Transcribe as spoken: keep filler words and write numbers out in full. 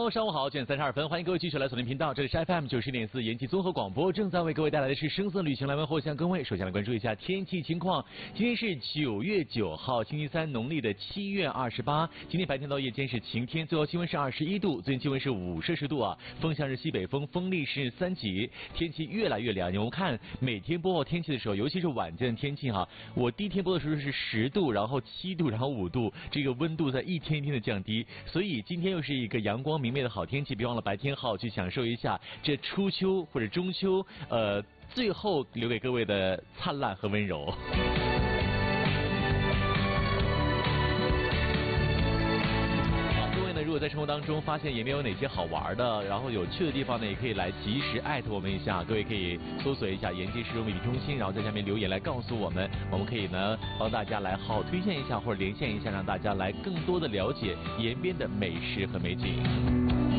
喽，上午好，九点三十二分，欢迎各位继续来锁定频道，这里是 F M 九十点四延吉综合广播，正在为各位带来的是声色旅行来问候向各位。首先来关注一下天气情况，今天是九月九号，星期三，农历的七月二十八。今天白天到夜间是晴天，最高气温是二十一度，最低气温是五摄氏度啊，风向是西北风，风力是三级，天气越来越凉。我们看每天播报天气的时候，尤其是晚间的天气哈，我第一天播的时候是十度，然后七度，然后五度，这个温度在一天一天的降低，所以今天又是一个阳光明媚的好天气，别忘了白天好去享受一下这初秋或者中秋，呃，最后留给各位的灿烂和温柔。如果在生活当中发现也没有哪些好玩的，然后有趣的地方呢，也可以来及时艾特我们一下。各位可以搜索一下延吉市容美丽中心，然后在下面留言来告诉我们，我们可以呢帮大家来好好推荐一下或者连线一下，让大家来更多的了解延边的美食和美景。